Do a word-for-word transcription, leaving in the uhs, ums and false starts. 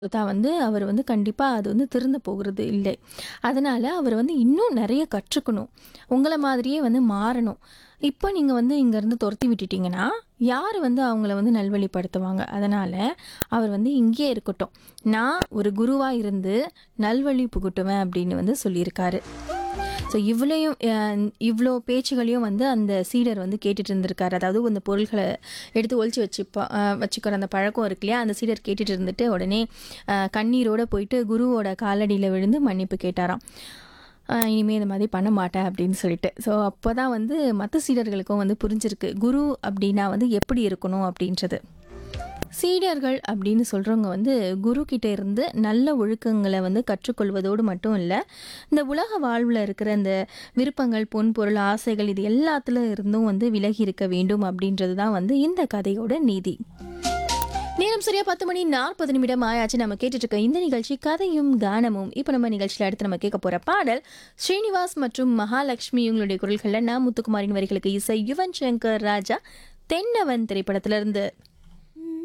தான் வந்து அவர் வந்து கண்டிப்பா அது வந்து திருந்த போகிறது இல்லை. அதனால அவர் வந்து இன்னும் நெறைய கற்றுக்கணும். உங்கள மாதிரியே வந்து மாறணும். இப்போ நீங்க வந்து இங்கேருந்து தொரத்தி விட்டுட்டீங்கன்னா, யாரு வந்து அவங்கள வந்து நல்வழிப்படுத்துவாங்க? அதனால அவர் வந்து இங்கேயே இருக்கட்டும். நான் ஒரு குருவா இருந்து நல்வழி புகட்டுவேன் அப்படின்னு வந்து சொல்லியிருக்காரு. ஸோ இவ்வளையும் அ இவ்ளோ பேச்சுகளையும் வந்து அந்த சீடர் வந்து கேட்டுட்டு இருந்திருக்காரு. அதாவது அந்த பொருள்கள எடுத்து ஒளிச்சு வச்சுப்பா அ வச்சுக்கிற அந்த பழக்கம் இருக்கு இல்லையா? அந்த சீடர் கேட்டுட்டு இருந்துட்டு உடனே அ கண்ணீரோட போயிட்டு குருவோட காலடியில விழுந்து மன்னிப்பு கேட்டாராம். அ இனிமே இந்த மாதிரி பண்ண மாட்டேன் அப்படின்னு சொல்லிட்டு. ஸோ அப்பதான் வந்து மத்த சீடர்களுக்கும் வந்து புரிஞ்சிருக்கு. குரு அப்படின்னா வந்து எப்படி இருக்கணும் அப்படின்றது. சீடர்கள் அப்படின்னு சொல்றவங்க வந்து குரு கிட்ட இருந்து நல்ல ஒழுக்கங்களை வந்து கற்றுக்கொள்வதோடு மட்டும் இல்லை, இந்த உலக வாழ்வில் இருக்கிற இந்த விருப்பங்கள், பொன் பொருள், ஆசைகள் இது எல்லாத்துல இருந்தும் வந்து விலகி இருக்க வேண்டும் அப்படின்றது தான் வந்து இந்த கதையோட நீதி. நேரம் சரியா பத்து மணி நாற்பது நிமிடம் ஆயாச்சு. நம்ம கேட்டுட்டு இருக்க இந்த நிகழ்ச்சி கதையும் கானமும். இப்போ நம்ம நிகழ்ச்சியில் அடுத்து நம்ம கேட்க போற பாடல் ஸ்ரீனிவாஸ் மற்றும் மகாலட்சுமி இவங்களுடைய குரல்களில் நான் முத்துக்குமாரின் வரிகளுக்கு இசை யுவன் சங்கர் ராஜா தென்னவன் திரைப்படத்திலிருந்து.